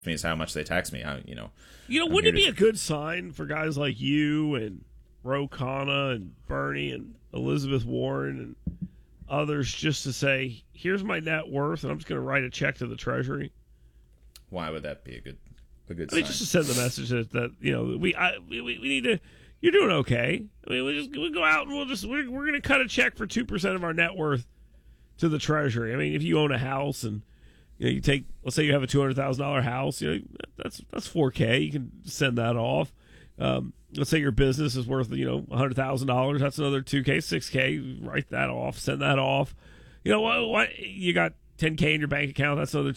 me is how much they tax me. Wouldn't it be a good sign for guys like you and Ro Khanna and Bernie and Elizabeth Warren and others just to say, here's my net worth, and I'm just going to write a check to the Treasury? Why would that be a good sign? Just to send the message that we need to. You're doing okay. I mean, we go out and we're going to cut a check for 2% of our net worth to the Treasury. I mean, if you own a house and you take, let's say you have a $200,000 house, that's $4K. You can send that off. Let's say your business is worth $100,000. That's another $2K, $6K. Write that off. Send that off. You know what? You got $10K in your bank account. That's another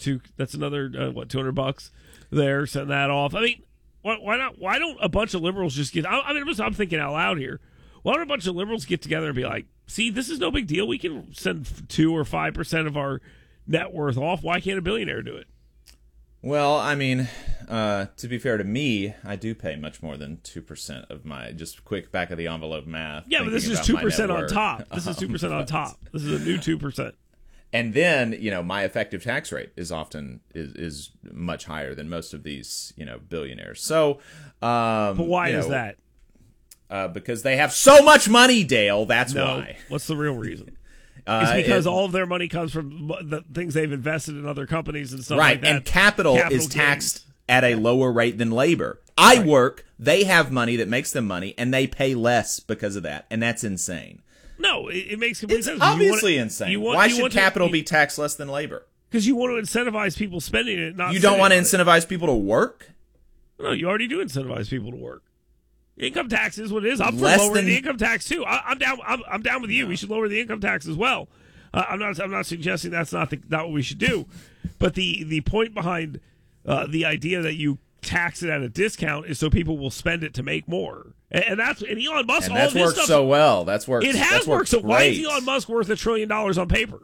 $200 there. Send that off. I mean, why not? Why don't a bunch of liberals just get? I'm thinking out loud here. Why don't a bunch of liberals get together and be like, see, this is no big deal. We can send 2 or 5% of our net worth off. Why can't a billionaire do it? Well, I mean, to be fair to me, I do pay much more than 2% of my just quick back of the envelope math. Yeah, but this is 2% on top. This is 2% on top. This is a new 2%. And then, my effective tax rate is often is much higher than most of these, billionaires. So, but why is that? Because they have so much money, Dale. That's why. What's the real reason? It's because all of their money comes from the things they've invested in other companies and stuff like that. Right, and capital is taxed at a lower rate than labor. I work, they have money that makes them money, and they pay less because of that, and that's insane. No, it makes complete sense. It's obviously insane. Why should capital be taxed less than labor? Because you want to incentivize people spending it, not you don't want to incentivize people to work? No, you already do incentivize people to work. Income tax is what it is. I'm for lowering the income tax too. I'm down. I'm down with you. We should lower the income tax as well. I'm not suggesting that's not what we should do, but the point behind the idea that you tax it at a discount is so people will spend it to make more. And Elon Musk. And that's worked so well. That's worked. It has worked. So why is Elon Musk worth $1 trillion on paper?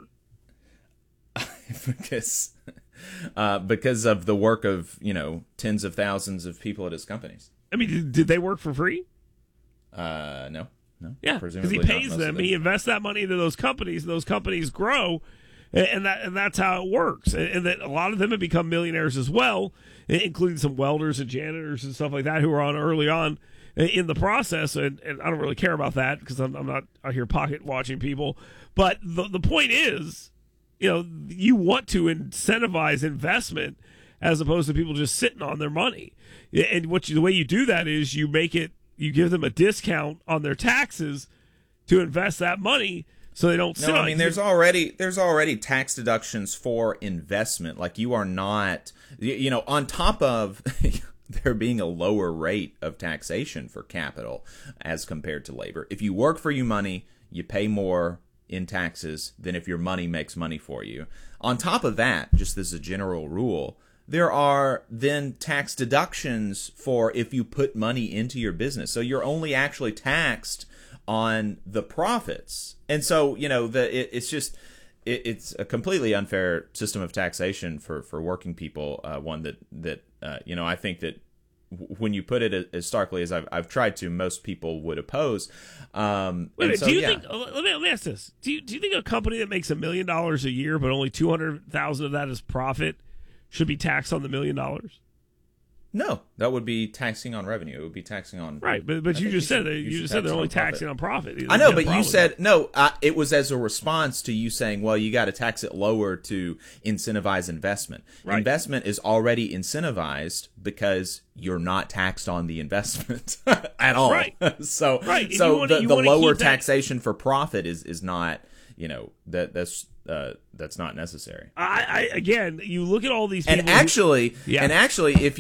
because of the work of tens of thousands of people at his companies. I mean, did they work for free? No. Yeah, because he pays them. He invests that money into those companies. And those companies grow, and that's how it works. And that a lot of them have become millionaires as well, including some welders and janitors and stuff like that who were on early on in the process. And I don't really care about that because I'm not out here pocket watching people. But the point is, you want to incentivize investment as opposed to people just sitting on their money. And the way you do that is you give them a discount on their taxes to invest that money so they don't sit on it. I mean, there's already tax deductions for investment. Like you are not, on top of there being a lower rate of taxation for capital as compared to labor. If you work for your money, you pay more in taxes than if your money makes money for you. On top of that, just as a general rule, there are then tax deductions for if you put money into your business. So you're only actually taxed on the profits. And so, it's a completely unfair system of taxation for working people. One that I think that when you put it as starkly as I've tried to, most people would oppose. Wait, do you think? Let me ask this: Do you think a company that makes $1 million a year, but only 200,000 of that is profit, should be taxed on the $1 million? No, that would be taxing on revenue. It would be taxing on right. But you just said they're only taxing on profit. I know, but you said no. It was as a response to you saying, "Well, you got to tax it lower to incentivize investment." Right. Investment is already incentivized because you're not taxed on the investment at all. Right. So the lower taxation for profit is not. That's not necessary. Again, you look at all these people and actually, if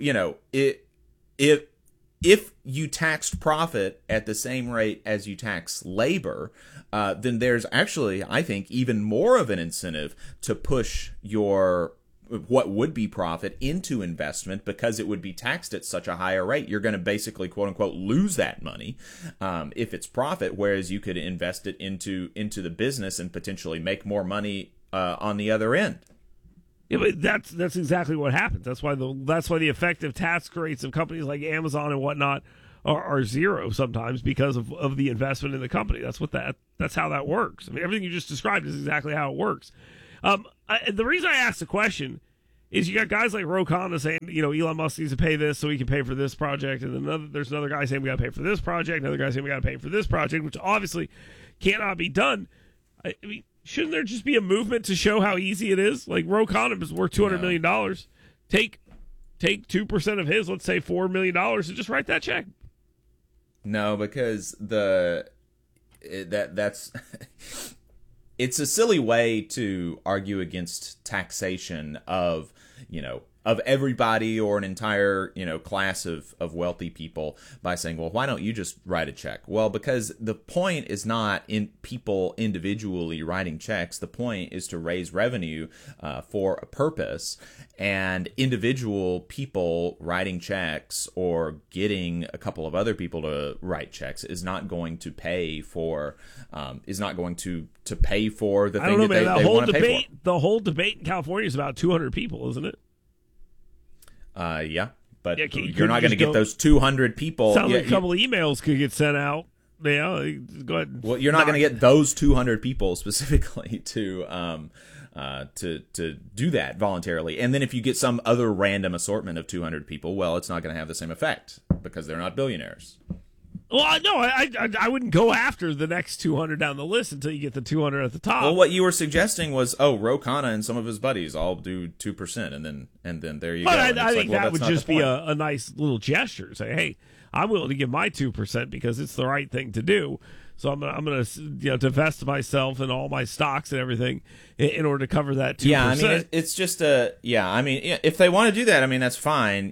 if you taxed profit at the same rate as you tax labor, then there's actually, I think, even more of an incentive to push what would be profit into investment because it would be taxed at such a higher rate. You're going to basically, quote unquote, lose that money if it's profit, whereas you could invest it into the business and potentially make more money on the other end. Yeah, but that's exactly what happens. That's why the effective tax rates of companies like Amazon and whatnot are zero sometimes because of the investment in the company. That's how that works. I mean, everything you just described is exactly how it works. The reason I asked the question is you got guys like Ro Khanna saying, Elon Musk needs to pay this so he can pay for this project, and then there's another guy saying we got to pay for this project, another guy saying we got to pay for this project, which obviously cannot be done. I mean, shouldn't there just be a movement to show how easy it is? Like Ro Khanna is worth $200 million. Take 2% of his, let's say $4 million, and just write that check. No, because that's it's a silly way to argue against taxation of everybody or an entire, class of wealthy people by saying, well, why don't you just write a check? Well, because the point is not in people individually writing checks. The point is to raise revenue for a purpose, and individual people writing checks or getting a couple of other people to write checks is not going to pay for pay for the thing that they want to pay for. The whole debate in California is about 200 people, isn't it? Yeah, but you're not going to get those 200 people. Sounds like a couple of emails could get sent out. Yeah, go ahead. Well, you're not going to get those 200 people specifically to do that voluntarily. And then if you get some other random assortment of 200 people, well, it's not going to have the same effect because they're not billionaires. Well, no, I wouldn't go after the next 200 down the list until you get the 200 at the top. Well, what you were suggesting was, Ro Khanna and some of his buddies all do 2%, and then there you go. But I think that would just be a nice little gesture. Say, hey, I'm willing to give my 2% because it's the right thing to do. So I'm gonna divest myself and all my stocks and everything in order to cover that 2%. Yeah, I mean it's just if they want to do that, I mean that's fine.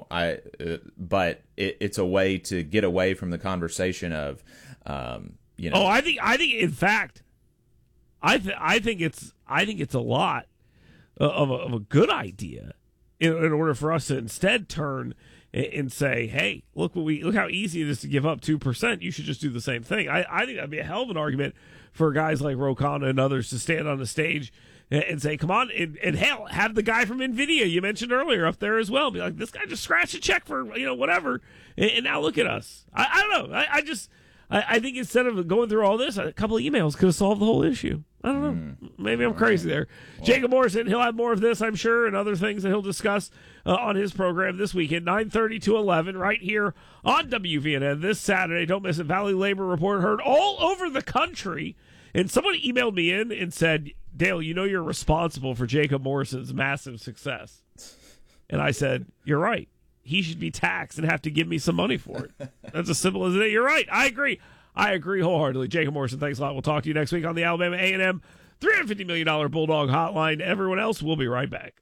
But it's a way to get away from the conversation of Oh, I think in fact, I think it's a lot of a good idea in order for us to instead turn and say, hey, look how easy it is to give up 2%. You should just do the same thing. I think that'd be a hell of an argument for guys like Ro Khanna and others to stand on the stage and say, come on, and hell, have the guy from NVIDIA you mentioned earlier up there as well. Be like, this guy just scratched a check for, whatever, and now look at us. I don't know. I think instead of going through all this, a couple of emails could have solved the whole issue. I don't know. Maybe I'm crazy there. Well, Jacob Morrison, he'll have more of this, I'm sure, and other things that he'll discuss on his program this weekend, 9:30 to 11, right here on WVNN this Saturday. Don't miss it. Valley Labor Report heard all over the country. And someone emailed me in and said, Dale, you're responsible for Jacob Morrison's massive success. And I said, you're right. He should be taxed and have to give me some money for it. That's as simple as it is. You're right. I agree wholeheartedly. Jacob Morrison, thanks a lot. We'll talk to you next week on the Alabama A&M $350 million Bulldog Hotline. Everyone else, we'll be right back.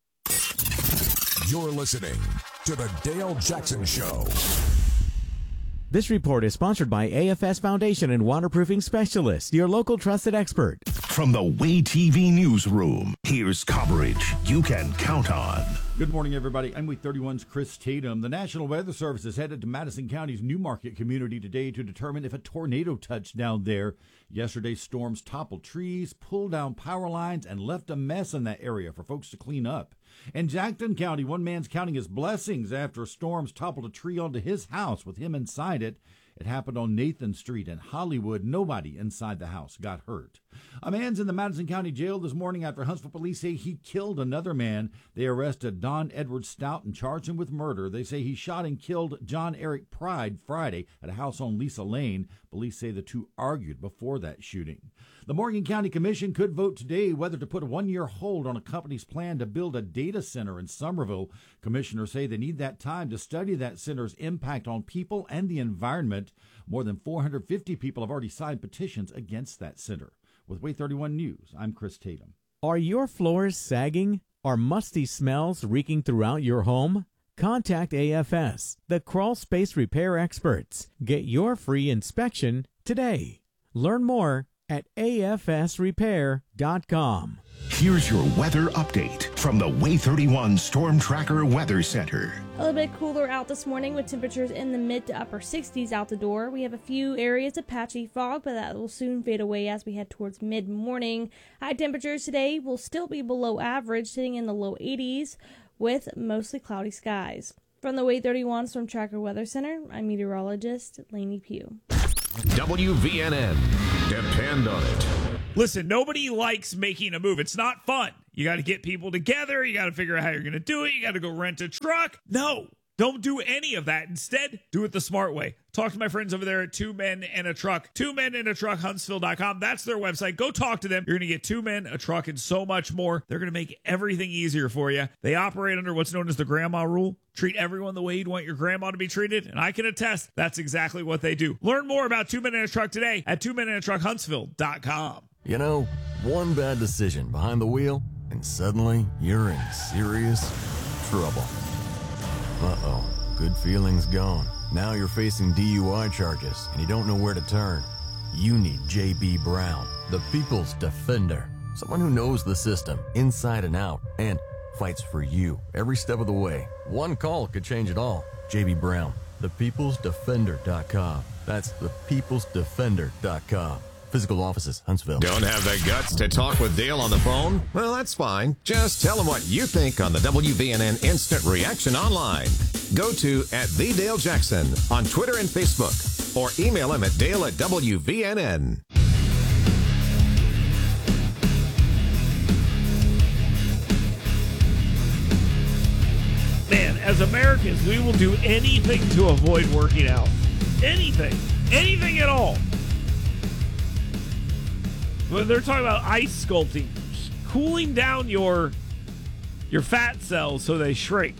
You're listening to the Dale Jackson Show. This report is sponsored by AFS Foundation and Waterproofing Specialists, your local trusted expert. From the Way TV newsroom, here's coverage you can count on. Good morning, everybody. I'm Week 31's Chris Tatum. The National Weather Service is headed to Madison County's Newmarket community today to determine if a tornado touched down there. Yesterday's storms toppled trees, pulled down power lines, and left a mess in that area for folks to clean up. In Jackson County, one man's counting his blessings after storms toppled a tree onto his house with him inside it. It happened on Nathan Street in Hollywood. Nobody inside the house got hurt. A man's in the Madison County Jail this morning after Huntsville police say he killed another man. They arrested Don Edward Stout and charged him with murder. They say he shot and killed John Eric Pride Friday at a house on Lisa Lane. Police say the two argued before that shooting. The Morgan County Commission could vote today whether to put a one-year hold on a company's plan to build a data center in Somerville. Commissioners say they need that time to study that center's impact on people and the environment. More than 450 people have already signed petitions against that center. With Way 31 News, I'm Chris Tatum. Are your floors sagging? Are musty smells reeking throughout your home? Contact AFS, the crawl space repair experts. Get your free inspection today. Learn more at afsrepair.com. Here's your weather update from the Way 31 Storm Tracker Weather Center. A little bit cooler out this morning with temperatures in the mid to upper 60s out the door. We have a few areas of patchy fog, but that will soon fade away as we head towards mid-morning. High temperatures today will still be below average, sitting in the low 80s with mostly cloudy skies. From the Way 31 Storm Tracker Weather Center, I'm meteorologist Lainey Pugh. WVNN. Depend on it. Listen, nobody likes making a move. It's not fun. You got to get people together. You got to figure out how you're going to do it. You got to go rent a truck. No, don't do any of that. Instead, do it the smart way. Talk to my friends over there at 2 Men and a Truck. 2 Men and a Truck, Huntsville.com. That's their website. Go talk to them. You're going to get 2 men, a truck, and so much more. They're going to make everything easier for you. They operate under what's known as the grandma rule. Treat everyone the way you'd want your grandma to be treated. And I can attest that's exactly what they do. Learn more about 2 Men and a Truck today at 2 Men and a Truck, Huntsville.com. You know, one bad decision behind the wheel, and suddenly you're in serious trouble. Uh-oh, good feelings gone. Now you're facing DUI charges, and you don't know where to turn. You need J.B. Brown, the People's Defender. Someone who knows the system, inside and out, and fights for you every step of the way. One call could change it all. J.B. Brown, thepeoplesdefender.com. That's thepeoplesdefender.com. Physical offices, Huntsville. Don't have the guts to talk with Dale on the phone? Well, that's fine. Just tell him what you think on the WVNN Instant Reaction online. Go to @TheDaleJackson on Twitter and Facebook, or email him at Dale@WVNN. Man, as Americans, we will do anything to avoid working out. Anything. Anything at all. When they're talking about ice sculpting, cooling down your fat cells so they shrink.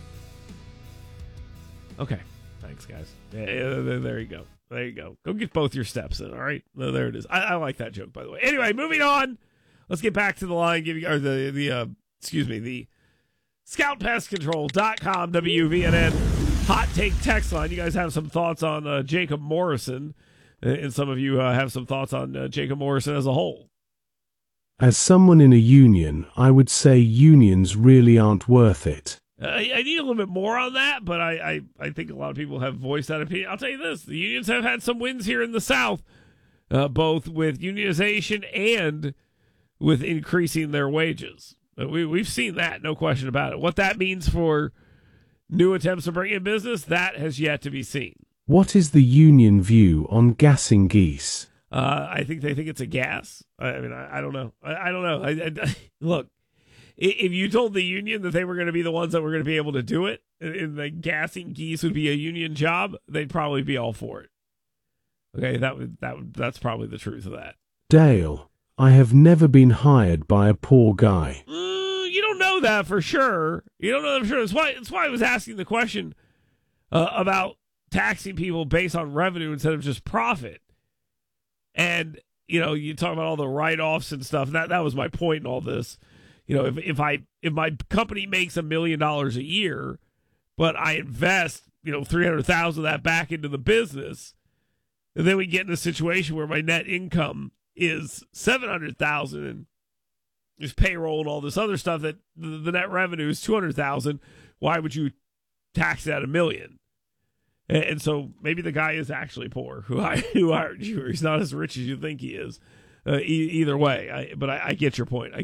Okay. Thanks, guys. Yeah, there you go. There you go. Go get both your steps in, all right? There it is. I like that joke, by the way. Anyway, moving on. Let's get back to the line. The ScoutPestControl.com WVNN hot take text line. You guys have some thoughts on Jacob Morrison, and some of you have some thoughts on Jacob Morrison as a whole. As someone in a union, I would say unions really aren't worth it. I need a little bit more on that, but I think a lot of people have voiced that opinion. I'll tell you this. The unions have had some wins here in the South, both with unionization and with increasing their wages. We've seen that, no question about it. What that means for new attempts to bring in business, that has yet to be seen. What is the union view on gassing geese? I think they think it's a gas. I mean, I don't know. I don't know. Look, if you told the union that they were going to be the ones that were going to be able to do it, and the gassing geese would be a union job, they'd probably be all for it. Okay, that's probably the truth of that. Dale, I have never been hired by a poor guy. You don't know that for sure. You don't know that for sure. That's why I was asking the question about taxing people based on revenue instead of just profit. And, you talk about all the write-offs and stuff. That was my point in all this. If my company makes $1 million a year, but I invest, $300,000 of that back into the business, and then we get in a situation where my net income is $700,000 and there's payroll and all this other stuff that the net revenue is $200,000. Why would you tax it at $1 million? And so maybe the guy is actually poor who hired you, or he's not as rich as you think he is. Either way, but I get your point.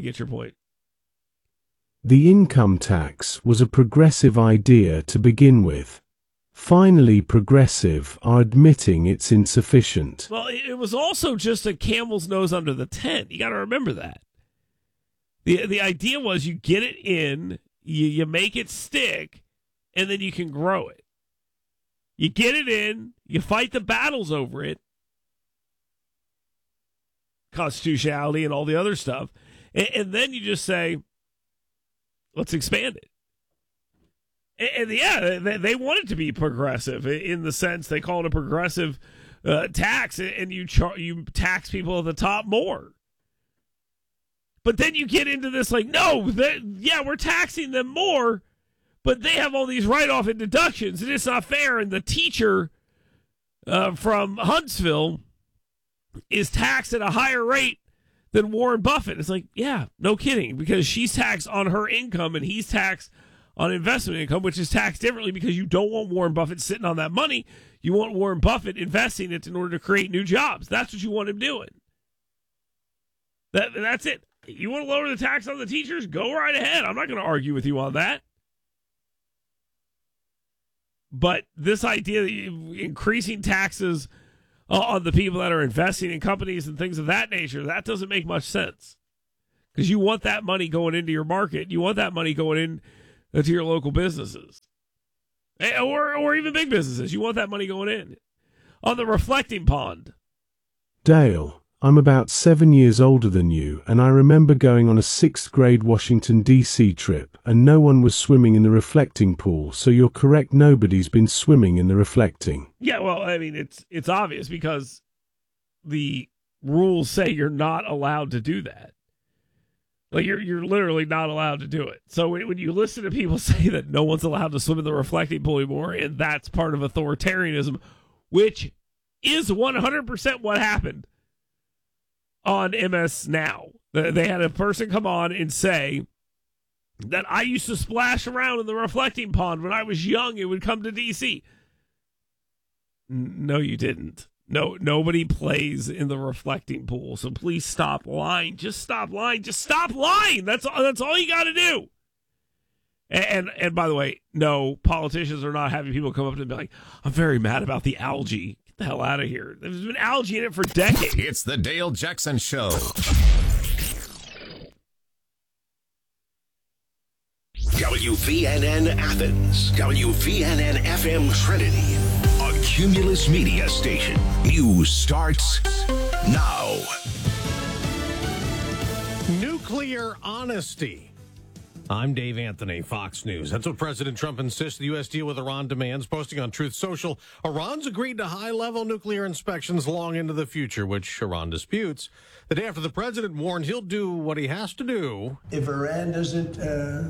The income tax was a progressive idea to begin with. Finally, progressive are admitting it's insufficient. Well, it was also just a camel's nose under the tent. You got to remember that. The idea was you get it in, you make it stick, and then you can grow it. You get it in, you fight the battles over it, constitutionality and all the other stuff, and then you just say, let's expand it. And yeah, they want it to be progressive in the sense they call it a progressive tax, and you tax people at the top more. But then you get into this we're taxing them more, but they have all these write-off and deductions, and it's not fair. And the teacher from Huntsville is taxed at a higher rate than Warren Buffett. It's like, yeah, no kidding, because she's taxed on her income and he's taxed on investment income, which is taxed differently because you don't want Warren Buffett sitting on that money. You want Warren Buffett investing it in order to create new jobs. That's what you want him doing. That's it. You want to lower the tax on the teachers? Go right ahead. I'm not going to argue with you on that. But this idea that increasing taxes on the people that are investing in companies and things of that nature, that doesn't make much sense. because you want that money going into your market. You want that money going in to your local businesses, or even big businesses. You want that money going in on the reflecting pond. Dale, I'm about 7 years older than you, and I remember going on a 6th grade Washington, D.C. trip, and no one was swimming in the reflecting pool, so you're correct, nobody's been swimming in the reflecting. Yeah, well, I mean, it's obvious because the rules say you're not allowed to do that. Like, you're literally not allowed to do it. So when you listen to people say that no one's allowed to swim in the reflecting pool anymore, and that's part of authoritarianism, which is 100% what happened on MS Now. They had a person come on and say that I used to splash around in the reflecting pond when I was young. It would come to D.C. No, you didn't. No, nobody plays in the reflecting pool. So please stop lying. Just stop lying. Just stop lying. That's all you got to do. And by the way, no, politicians are not having people come up to them and be like, I'm very mad about the algae. Get the hell out of here. There's been algae in it for decades. It's the Dale Jackson Show. WVNN Athens, WVNN FM Trinity, a Cumulus Media station. News starts now. Nuclear honesty. I'm Dave Anthony, Fox News. That's what President Trump insists the U.S. deal with Iran demands. Posting on Truth Social, Iran's agreed to high-level nuclear inspections long into the future, which Iran disputes. The day after the president warned he'll do what he has to do. If Iran doesn't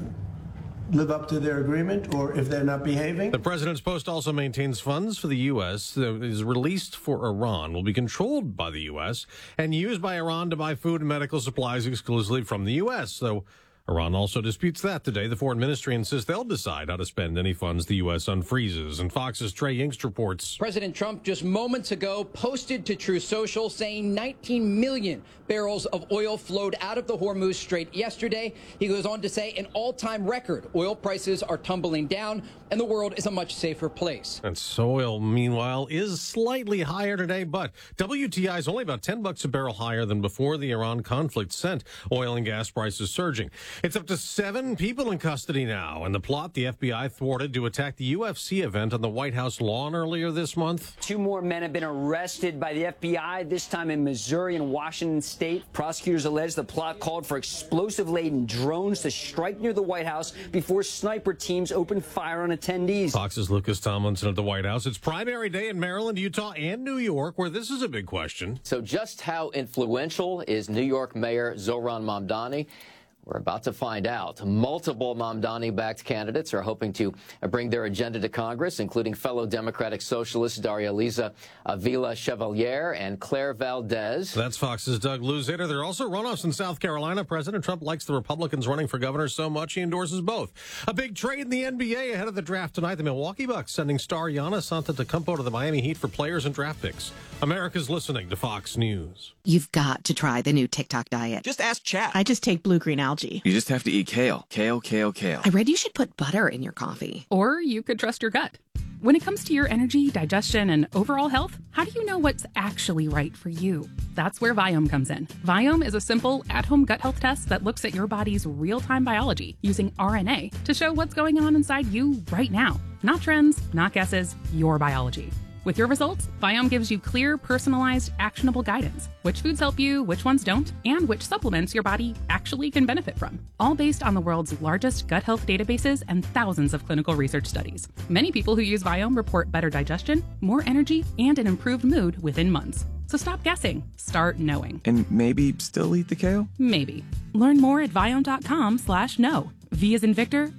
live up to their agreement, or if they're not behaving. The president's post also maintains funds for the U.S. that is released for Iran will be controlled by the U.S. and used by Iran to buy food and medical supplies exclusively from the U.S., though Iran also disputes that today. The foreign ministry insists they'll decide how to spend any funds the U.S. unfreezes. And Fox's Trey Yingst reports. President Trump just moments ago posted to Truth Social saying 19 million barrels of oil flowed out of the Hormuz Strait yesterday. He goes on to say an all-time record. Oil prices are tumbling down and the world is a much safer place. And oil, meanwhile, is slightly higher today, but WTI is only about $10 a barrel higher than before the Iran conflict sent oil and gas prices surging. It's up to 7 people in custody now, and the plot the FBI thwarted to attack the UFC event on the White House lawn earlier this month. 2 more men have been arrested by the FBI, this time in Missouri and Washington State. Prosecutors allege the plot called for explosive-laden drones to strike near the White House before sniper teams opened fire on attendees. Fox's Lucas Tomlinson at the White House. It's primary day in Maryland, Utah, and New York, where this is a big question. So just how influential is New York Mayor Zohran Mamdani? We're about to find out. Multiple Mamdani-backed candidates are hoping to bring their agenda to Congress, including fellow Democratic Socialists Daria Liza Avila Chevalier and Claire Valdez. That's Fox's Doug Luzader. There are also runoffs in South Carolina. President Trump likes the Republicans running for governor so much he endorses both. A big trade in the NBA ahead of the draft tonight. The Milwaukee Bucks sending star Giannis Antetokounmpo to the Miami Heat for players and draft picks. America's listening to Fox News. You've got to try the new TikTok diet. Just ask chat. I just take blue-green algae. You just have to eat kale. Kale, kale, kale. I read you should put butter in your coffee. Or you could trust your gut. When it comes to your energy, digestion, and overall health, how do you know what's actually right for you? That's where Viome comes in. Viome is a simple, at-home gut health test that looks at your body's real-time biology using RNA to show what's going on inside you right now. Not trends, not guesses, your biology. With your results, Viome gives you clear, personalized, actionable guidance. Which foods help you, which ones don't, and which supplements your body actually can benefit from. All based on the world's largest gut health databases and thousands of clinical research studies. Many people who use Viome report better digestion, more energy, and an improved mood within months. So stop guessing. Start knowing. And maybe still eat the kale? Maybe. Learn more at Viome.com/know. V as in Victor,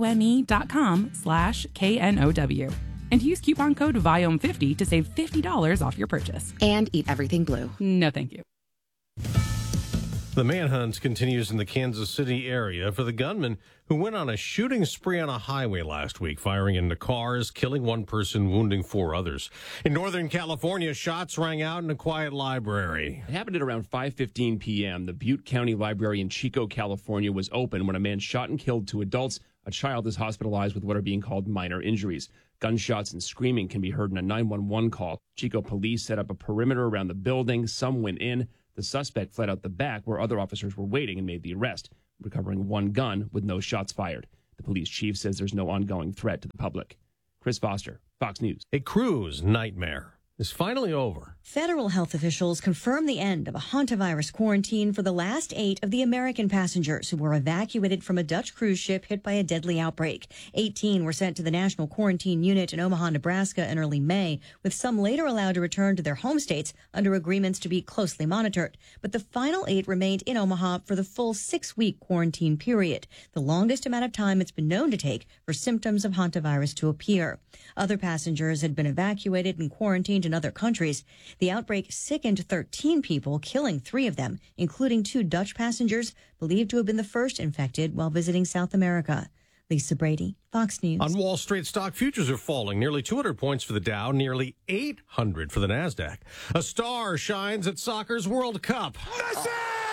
IOME.com/KNOW. And use coupon code VIOME50 to save $50 off your purchase. And eat everything blue. No, thank you. The manhunt continues in the Kansas City area for the gunman who went on a shooting spree on a highway last week, firing into cars, killing 1 person, wounding 4 others. In Northern California, shots rang out in a quiet library. It happened at around 5:15 p.m. The Butte County Library in Chico, California was open when a man shot and killed 2 adults. A child is hospitalized with what are being called minor injuries. Gunshots and screaming can be heard in a 911 call. Chico police set up a perimeter around the building. Some went in. The suspect fled out the back where other officers were waiting and made the arrest, recovering one gun with no shots fired. The police chief says there's no ongoing threat to the public. Chris Foster, Fox News. A cruise nightmare is finally over. Federal health officials confirmed the end of a hantavirus quarantine for the last 8 of the American passengers who were evacuated from a Dutch cruise ship hit by a deadly outbreak. 18 were sent to the National Quarantine Unit in Omaha, Nebraska in early May, with some later allowed to return to their home states under agreements to be closely monitored. But the final 8 remained in Omaha for the full 6-week quarantine period, the longest amount of time it's been known to take for symptoms of hantavirus to appear. Other passengers had been evacuated and quarantined in other countries. The outbreak sickened 13 people, killing 3 of them, including 2 Dutch passengers believed to have been the first infected while visiting South America. Lisa Brady, Fox News. On Wall Street, stock futures are falling. Nearly 200 points for the Dow, nearly 800 for the NASDAQ. A star shines at soccer's World Cup. Messi!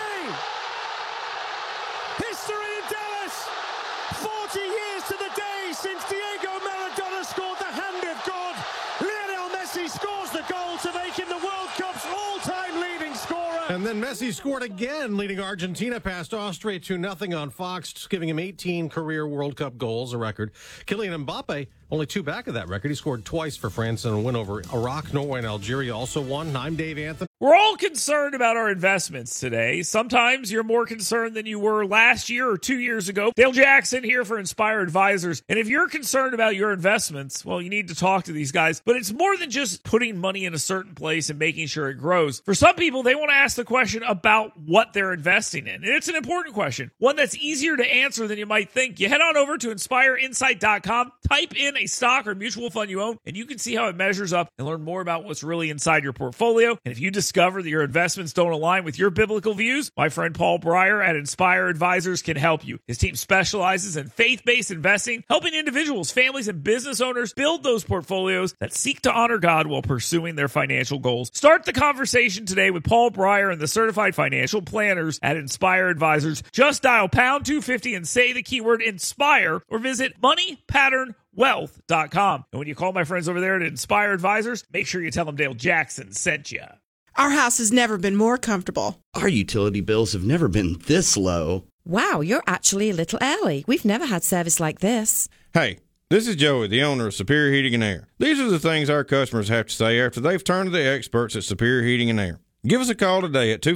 History in Dallas! 40 years to the day since Diego Maradona scored the hand of God. Lionel Messi scores the goal to make him the World Cup's all-time leading scorer. And then Messi scored again, leading Argentina past Austria 2-0 on Fox, giving him 18 career World Cup goals, a record. Kylian Mbappe, only 2 back of that record. He scored twice for France in a win over Iraq, Norway, and Algeria also won. I'm Dave Anthony. We're all concerned about our investments today. Sometimes you're more concerned than you were last year or 2 years ago. Dale Jackson here for Inspire Advisors. And if you're concerned about your investments, well, you need to talk to these guys. But it's more than just putting money in a certain place and making sure it grows. For some people, they want to ask the question about what they're investing in. And it's an important question, one that's easier to answer than you might think. You head on over to InspireInsight.com, type in a stock or mutual fund you own, and you can see how it measures up and learn more about what's really inside your portfolio. And if you discover that your investments don't align with your biblical views, my friend Paul Breyer at Inspire Advisors can help you. His team specializes in faith-based investing, helping individuals, families, and business owners build those portfolios that seek to honor God while pursuing their financial goals. Start the conversation today with Paul Breyer and the certified financial planners at Inspire Advisors. Just dial pound 250 and say the keyword INSPIRE or visit moneypatternwealth.com. And when you call my friends over there at Inspire Advisors, make sure you tell them Dale Jackson sent you. Our house has never been more comfortable. Our utility bills have never been this low. Wow, you're actually a little early. We've never had service like this. Hey, this is Joey, the owner of Superior Heating and Air. These are the things our customers have to say after they've turned to the experts at Superior Heating and Air. Give us a call today at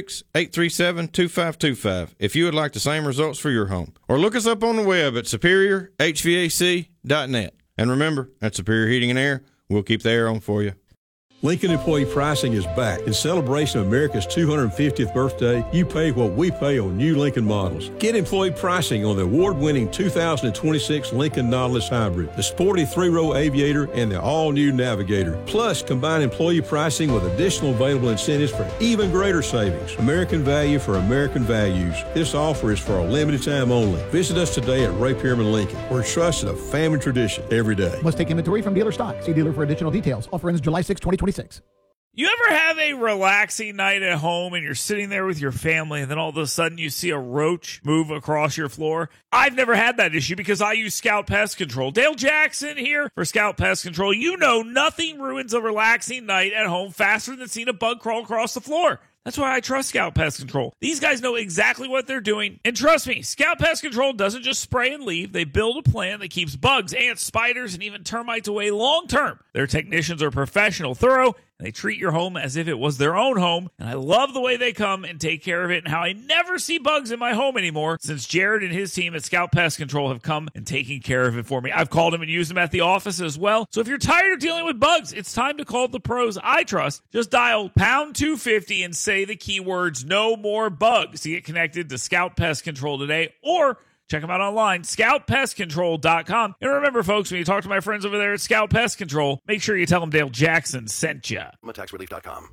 256-837-2525 if you would like the same results for your home. Or look us up on the web at superiorhvac.net. And remember, at Superior Heating and Air, we'll keep the air on for you. Lincoln Employee Pricing is back. In celebration of America's 250th birthday, you pay what we pay on new Lincoln models. Get employee pricing on the award-winning 2026 Lincoln Nautilus Hybrid, the sporty 3-row Aviator, and the all-new Navigator. Plus, combine employee pricing with additional available incentives for even greater savings. American value for American values. This offer is for a limited time only. Visit us today at Ray Pearman Lincoln. We're trusted a family tradition every day. Must take inventory from dealer stock. See dealer for additional details. Offer ends July 6, 2026. You ever have a relaxing night at home and you're sitting there with your family and then all of a sudden you see a roach move across your floor? I've never had that issue because I use Scout Pest Control. Dale Jackson here for Scout Pest Control. You know nothing ruins a relaxing night at home faster than seeing a bug crawl across the floor. That's why I trust Scout Pest Control. These guys know exactly what they're doing. And trust me, Scout Pest Control doesn't just spray and leave. They build a plan that keeps bugs, ants, spiders, and even termites away long term. Their technicians are professional, thorough, and they treat your home as if it was their own home. And I love the way they come and take care of it and how I never see bugs in my home anymore since Jared and his team at Scout Pest Control have come and taken care of it for me. I've called them and used them at the office as well. So if you're tired of dealing with bugs, it's time to call the pros I trust. Just dial pound 250 and say the keywords no more bugs to get connected to Scout Pest Control today, or check them out online, scoutpestcontrol.com. And remember, folks, when you talk to my friends over there at Scout Pest Control, make sure you tell them Dale Jackson sent you. TaxRelief.com.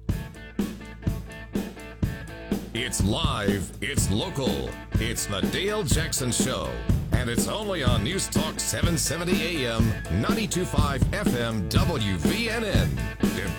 It's live, it's local, it's the Dale Jackson Show, and it's only on News Talk 770 AM, 92.5 FM, WVNN.